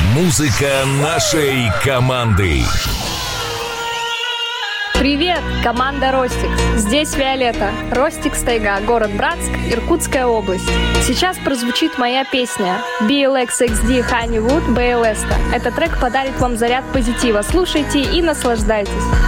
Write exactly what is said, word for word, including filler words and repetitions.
Музыка нашей команды. Привет, команда Ростик. Здесь Виолетта. Ростикс Тайга, город Братск, Иркутская область. Сейчас прозвучит моя песня би эл экс икс ди Honeywood Бейлеста. Этот трек подарит вам заряд позитива. Слушайте и наслаждайтесь.